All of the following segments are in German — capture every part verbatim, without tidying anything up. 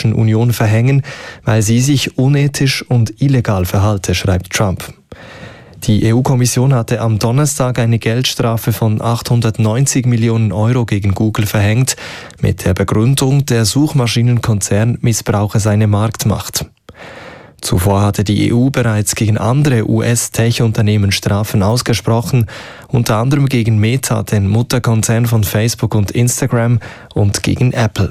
Europäischen Union verhängen, weil sie sich unethisch und illegal verhalte, schreibt Trump. Die E U-Kommission hatte am Donnerstag eine Geldstrafe von achthundertneunzig Millionen Euro gegen Google verhängt, mit der Begründung, der Suchmaschinenkonzern missbrauche seine Marktmacht. Zuvor hatte die E U bereits gegen andere U S-Tech-Unternehmen Strafen ausgesprochen, unter anderem gegen Meta, den Mutterkonzern von Facebook und Instagram, und gegen Apple.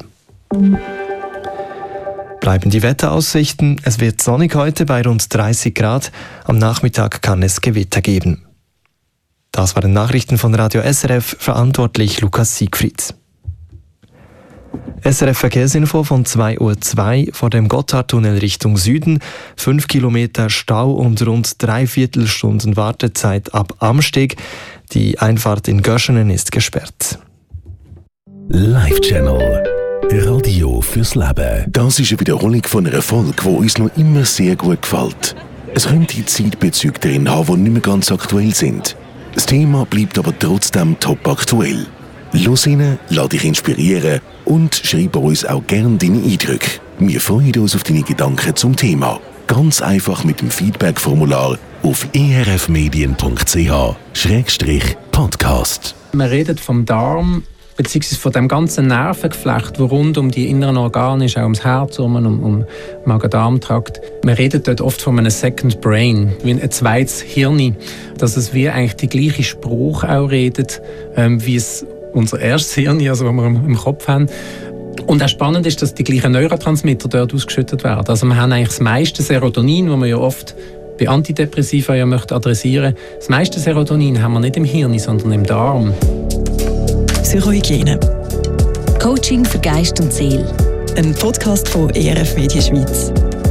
Bleiben die Wetteraussichten. Es wird sonnig heute bei rund dreißig Grad. Am Nachmittag kann es Gewitter geben. Das waren Nachrichten von Radio S R F, verantwortlich Lukas Siegfried. S R F Verkehrsinfo von zwei Uhr zwei vor dem Gotthardtunnel Richtung Süden. Fünf Kilometer Stau und rund dreiviertel Stunden Wartezeit ab Amsteg. Die Einfahrt in Göschenen ist gesperrt. Live Channel. Radio fürs Leben. Das ist eine Wiederholung von einer Folge, die uns noch immer sehr gut gefällt. Es könnte Zeitbezüge drin haben, die nicht mehr ganz aktuell sind. Das Thema bleibt aber trotzdem top aktuell. Los rein, lass dich inspirieren und schreib uns auch gerne deine Eindrücke. Wir freuen uns auf deine Gedanken zum Thema. Ganz einfach mit dem Feedback-Formular auf e r f medien punkt c h Schrägstrich Podcast. Wir reden vom Darm, beziehungsweise von dem ganzen Nervengeflecht, das rund um die inneren Organe ist, auch ums Herz, um, um, um den Magen-Darm-Trakt. Wir reden dort oft von einem Second Brain, wie ein zweites Hirn, dass es wie eigentlich die gleiche Sprache auch redet, ähm, wie es unser erstes Hirn, also was wir im Kopf haben. Und auch spannend ist, dass die gleichen Neurotransmitter dort ausgeschüttet werden. Also wir haben eigentlich das meiste Serotonin, das man ja oft bei Antidepressiva ja möchte adressieren. Das meiste Serotonin haben wir nicht im Hirn, sondern im Darm. Psychohygiene. Coaching für Geist und Seele. Ein Podcast von E R F Medien Schweiz.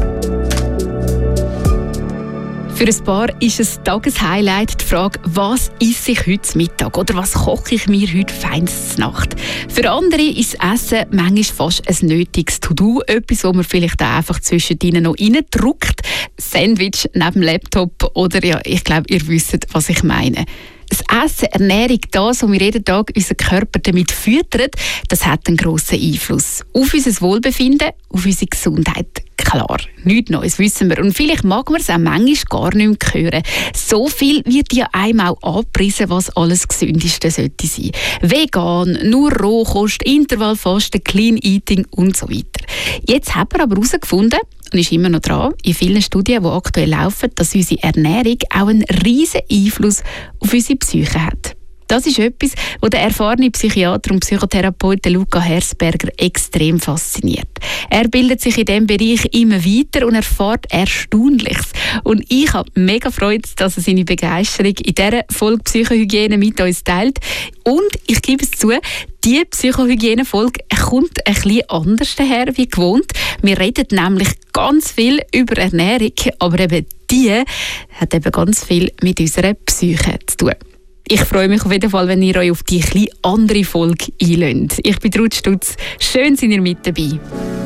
Für ein paar ist es Tageshighlight die Frage, was esse ich heute Mittag oder was koche ich mir heute feins zur Nacht. Für andere ist das Essen manchmal fast ein nötiges To-Do, etwas, wo man vielleicht auch einfach zwischen ihnen noch reindrückt. Sandwich neben dem Laptop oder ja, ich glaube, ihr wisst, was ich meine. Das Essen, Ernährung, das, was wir jeden Tag unseren Körper damit füttern, das hat einen grossen Einfluss auf unser Wohlbefinden, auf unsere Gesundheit. Klar, nichts Neues wissen wir. Und vielleicht mag man es auch manchmal gar nicht mehr hören. So viel wird ja einem auch angepriesen, was alles das Gesündeste sollte sein. Vegan, nur Rohkost, Intervallfasten, Clean Eating und so weiter. Jetzt hat man aber herausgefunden, und ist immer noch dran, in vielen Studien, die aktuell laufen, dass unsere Ernährung auch einen riesen Einfluss auf unsere Psyche hat. Das ist etwas, was der erfahrene Psychiater und Psychotherapeut Luca Herzberger extrem fasziniert. Er bildet sich in diesem Bereich immer weiter und erfährt Erstaunliches. Und ich habe mega Freude, dass er seine Begeisterung in dieser Folge Psychohygiene mit uns teilt. Und ich gebe es zu, die Psychohygiene-Folge kommt ein bisschen anders daher wie gewohnt. Wir reden nämlich ganz viel über Ernährung, aber eben die hat eben ganz viel mit unserer Psyche zu tun. Ich freue mich auf jeden Fall, wenn ihr euch auf die etwas andere Folge einlöst. Ich bin Ruth Stutz. Schön, seid ihr mit dabei.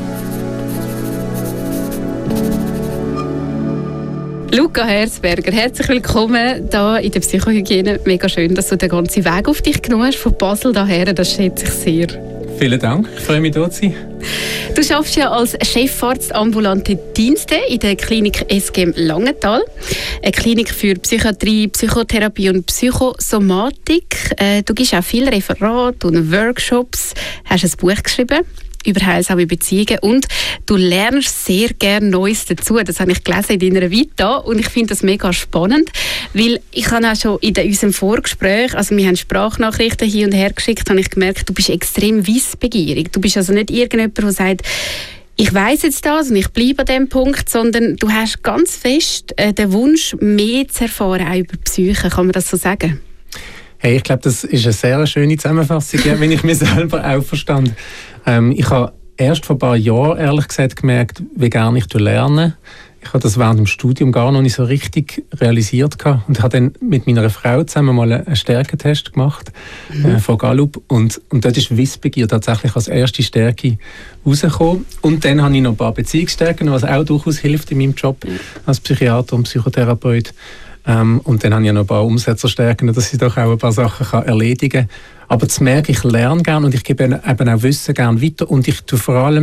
Luca Herzberger, herzlich willkommen hier in der Psychohygiene. Mega schön, dass du den ganzen Weg auf dich genommen hast, von Basel daher. Das schätze ich sehr. Vielen Dank, ich freue mich, hier zu sein. Du arbeitest ja als Chefarzt ambulante Dienste in der Klinik S G M Langenthal. Eine Klinik für Psychiatrie, Psychotherapie und Psychosomatik. Du gibst auch viele Referate und Workshops, hast ein Buch geschrieben über heilsame Beziehungen und du lernst sehr gerne Neues dazu. Das habe ich gelesen in deiner Vita und ich finde das mega spannend, weil ich habe auch schon in unserem Vorgespräch, also wir haben Sprachnachrichten hin und her geschickt, habe ich gemerkt, du bist extrem wissbegierig. Du bist also nicht irgendjemand, der sagt, ich weiss jetzt das und ich bleibe an diesem Punkt, sondern du hast ganz fest äh, den Wunsch, mehr zu erfahren, auch über die Psyche. Kann man das so sagen? Hey, ich glaube, das ist eine sehr schöne Zusammenfassung, wenn ich mich selber auch verstanden. Ähm, ich habe erst vor ein paar Jahren, ehrlich gesagt, gemerkt, wie gerne ich lerne. Ich habe das während dem Studium gar noch nicht so richtig realisiert gehabt. Und habe dann mit meiner Frau zusammen mal einen Stärkentest gemacht, mhm. äh, von Gallup. Und, und dort ist Wissbegier tatsächlich als erste Stärke rausgekommen. Und dann habe ich noch ein paar Beziehungsstärken, was auch durchaus hilft in meinem Job mhm. als Psychiater und Psychotherapeut. Ähm, und dann habe ich noch ein paar Umsetzerstärken, dass ich doch auch ein paar Sachen kann erledigen kann. Aber das merke ich, lerne gerne und ich gebe eben auch Wissen gerne weiter. Und ich tue vor allem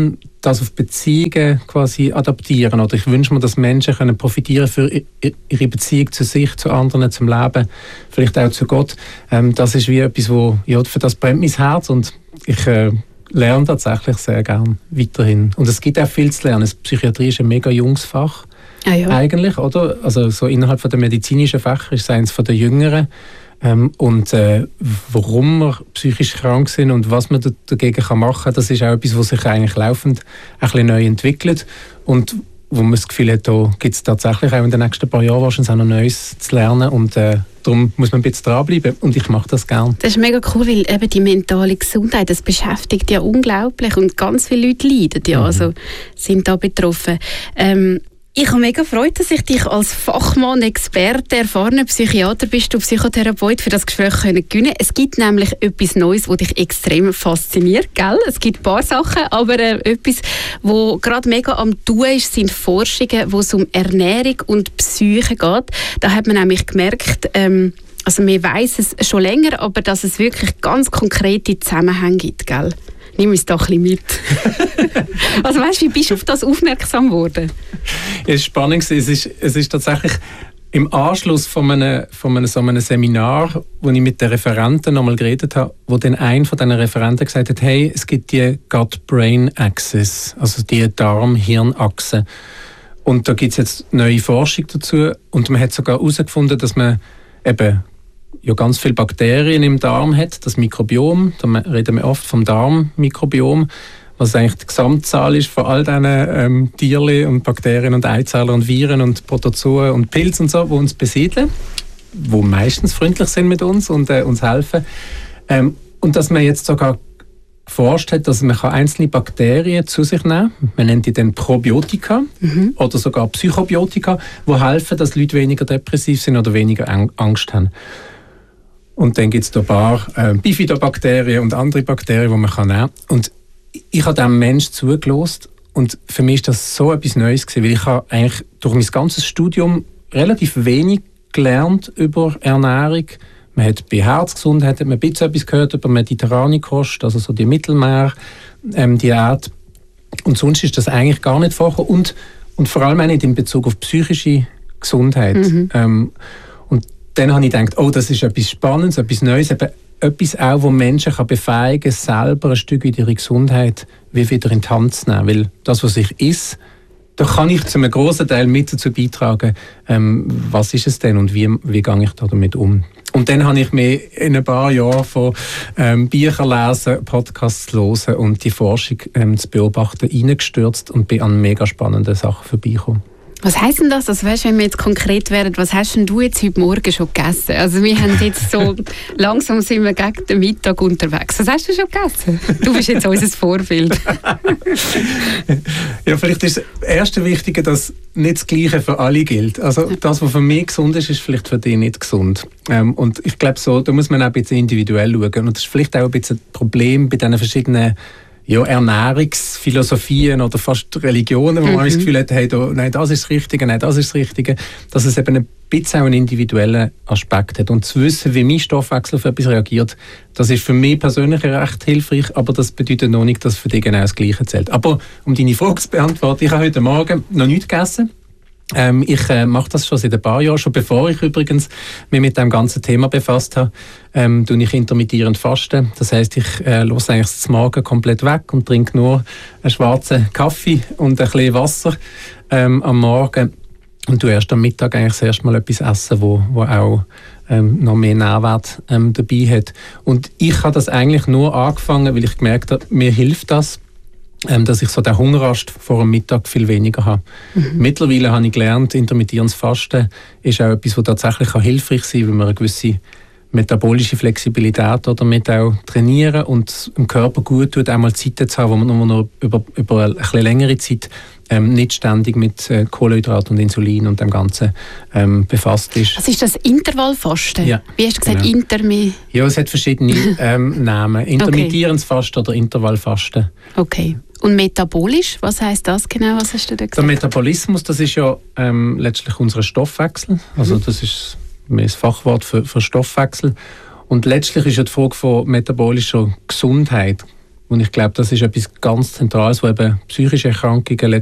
das auf Beziehungen quasi adaptieren. Oder ich wünsche mir, dass Menschen können profitieren für ihre Beziehung zu sich, zu anderen, zum Leben, vielleicht auch zu Gott. Ähm, das ist wie etwas, wo, ja, für das brennt mein Herz und ich äh, lerne tatsächlich sehr gern weiterhin. Und es gibt auch viel zu lernen. Psychiatrie ist ein mega junges Fach. Ah, ja. Eigentlich, oder? Also so innerhalb von der medizinischen Fächer ist es eines von der jüngeren. Ähm, und äh, warum wir psychisch krank sind und was man dagegen kann machen kann, das ist auch etwas, was sich eigentlich laufend ein bisschen neu entwickelt und wo man das Gefühl hat, da gibt es tatsächlich auch in den nächsten paar Jahren wahrscheinlich auch noch Neues zu lernen und äh, darum muss man ein bisschen dranbleiben und ich mache das gerne. Das ist mega cool, weil eben die mentale Gesundheit, das beschäftigt ja unglaublich und ganz viele Leute leiden ja, mhm. also sind da betroffen. Ähm, Ich habe mega Freude, dass ich dich als Fachmann, Experte, erfahrener Psychiater bist, du Psychotherapeut, für das Gespräch gewinnen können. Es gibt nämlich etwas Neues, das dich extrem fasziniert, gell? Es gibt ein paar Sachen, aber äh, etwas, was gerade mega am Tun ist, sind Forschungen, wo es um Ernährung und Psyche geht. Da hat man nämlich gemerkt, ähm, also man weiss es schon länger, aber dass es wirklich ganz konkrete Zusammenhänge gibt, gell? Nimm uns doch ein bisschen mit. Also weißt du, wie bist du auf das aufmerksam geworden? Ja, es ist spannend. Es ist, es ist tatsächlich im Anschluss von einem, von einem, so einem Seminar, wo ich mit den Referenten nochmal geredet habe, wo dann einer von diesen Referenten gesagt hat, hey, es gibt die Gut-Brain-Axis, also die Darm-Hirn-Achse. Und da gibt es jetzt neue Forschung dazu und man hat sogar herausgefunden, dass man eben ja ganz viele Bakterien im Darm hat, das Mikrobiom, da reden wir oft vom Darmmikrobiom, was eigentlich die Gesamtzahl ist von all diesen ähm, Tierchen und Bakterien und Eizellen und Viren und Protozoen und Pilze und so, die uns besiedeln, die meistens freundlich sind mit uns und äh, uns helfen. Ähm, und dass man jetzt sogar geforscht hat, dass man einzelne Bakterien zu sich nehmen kann. Man nennt die dann Probiotika mhm. oder sogar Psychobiotika, die helfen, dass Leute weniger depressiv sind oder weniger Angst haben. Und dann gibt es da ein paar äh, Bifidobakterien und andere Bakterien, die man kann nehmen kann. Und ich habe diesem Menschen zugelassen und für mich war das so etwas Neues gewesen, weil ich habe eigentlich durch mein ganzes Studium relativ wenig gelernt über Ernährung. Man hat bei Herzgesundheit hat man ein bisschen etwas gehört über mediterrane Kost, also so die Mittelmeer-Diät. Ähm, und sonst ist das eigentlich gar nicht vorgekommen. Und, und vor allem auch nicht in Bezug auf psychische Gesundheit. Mhm. Ähm, und dann habe ich gedacht, oh, das ist etwas Spannendes, etwas Neues, eben etwas auch, wo Menschen kann befähigen, selber ein Stück weit ihre Gesundheit wie wieder in die Hand zu nehmen. Weil das, was ich esse, da kann ich zu einem grossen Teil mit dazu beitragen, ähm, was ist es denn und wie, wie gehe ich da damit um. Und dann habe ich mich in ein paar Jahren von ähm, Büchern lesen, Podcasts hören und die Forschung ähm, zu beobachten reingestürzt und bin an mega spannenden Sachen vorbeigekommen. Was heisst denn das? Also, weißt, wenn wir jetzt konkret wären, was hast denn du jetzt heute Morgen schon gegessen? Also wir haben jetzt so, langsam sind wir gegen den Mittag unterwegs. Was hast du schon gegessen? Du bist jetzt unser Vorbild. Ja, vielleicht ist das erste Wichtige, dass nicht das Gleiche für alle gilt. Also das, was für mich gesund ist, ist vielleicht für dich nicht gesund. Ähm, und ich glaube, so, da muss man auch ein bisschen individuell schauen. Und das ist vielleicht auch ein bisschen ein Problem bei diesen verschiedenen ja, Ernährungsphilosophien oder fast Religionen, wo mhm. man das Gefühl hat, hey, da, nein, das ist das Richtige, nein, das ist das Richtige, dass es eben ein bisschen auch einen individuellen Aspekt hat. Und zu wissen, wie mein Stoffwechsel auf etwas reagiert, das ist für mich persönlich recht hilfreich, aber das bedeutet noch nicht, dass für dich genau das Gleiche zählt. Aber um deine Frage zu beantworten, ich habe heute Morgen noch nichts gegessen. Ähm, ich äh, mache das schon seit ein paar Jahren, schon bevor ich übrigens mich mit dem ganzen Thema befasst habe, ähm, tue ich intermittierend fasten. Das heisst, ich äh, lasse eigentlich das Morgen komplett weg und trinke nur einen schwarzen Kaffee und ein bisschen Wasser ähm, am Morgen und tue erst am Mittag eigentlich das erste Mal etwas essen, wo, wo auch ähm, noch mehr Nährwert ähm, dabei hat. Und ich habe das eigentlich nur angefangen, weil ich gemerkt habe, mir hilft das, dass ich so den Hungerast vor dem Mittag viel weniger habe. Mhm. Mittlerweile habe ich gelernt, intermittierendes Fasten ist auch etwas, das tatsächlich hilfreich sein kann, wenn man eine gewisse metabolische Flexibilität damit auch trainieren und dem Körper gut tut, einmal Zeiten zu haben, wo man nur noch über, über eine etwas längere Zeit ähm, nicht ständig mit äh, Kohlenhydrat und Insulin und dem Ganzen ähm, befasst ist. Was ist das Intervallfasten? Ja, wie hast du gesagt, genau. Intermi? Ja, es hat verschiedene ähm, Namen. Intermittierendes okay. Fasten oder Intervallfasten. Okay. Und metabolisch, was heisst das genau? Was hast du da gesagt? Der Metabolismus, das ist ja ähm, letztlich unser Stoffwechsel. Also das ist mehr das Fachwort für, für Stoffwechsel. Und letztlich ist ja die Frage von metabolischer Gesundheit Und ich glaube, das ist etwas ganz Zentrales, wo eben psychische Erkrankungen